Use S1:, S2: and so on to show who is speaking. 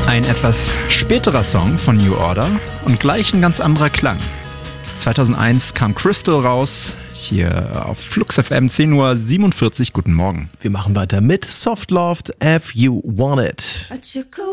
S1: Ein etwas späterer Song von New Order und gleich ein ganz anderer Klang. 2001 kam Crystal raus, hier auf Flux FM 10:47 Uhr. Guten Morgen.
S2: Wir machen weiter mit Soft Loved If You Want It.